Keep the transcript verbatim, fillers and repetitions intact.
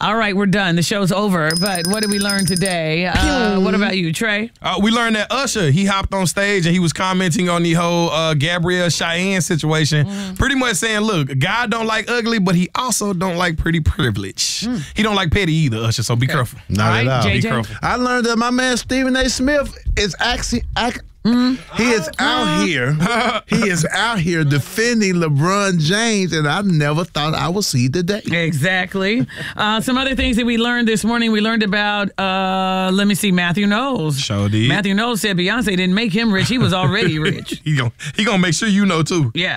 All right, we're done. The show's over. But what did we learn today? Uh, what about you, Trey? Uh, we learned that Usher, he hopped on stage and he was commenting on the whole uh, Gabrielle Cheyenne situation, mm. pretty much saying, look, God don't like ugly, but he also don't like pretty privilege. Mm. He don't like petty either, Usher, so be okay. careful. Not all right, at all. J J? Be careful. I learned that my man Stephen A. Smith is actually... Act- Mm-hmm. He is out here. He is out here defending LeBron James, and I never thought I would see the day. Exactly. Uh, some other things that we learned this morning. We learned about, uh, let me see, Matthew Knowles. Sure did. Matthew Knowles said Beyonce didn't make him rich. He was already rich. he gonna he gonna make sure you know too. Yeah.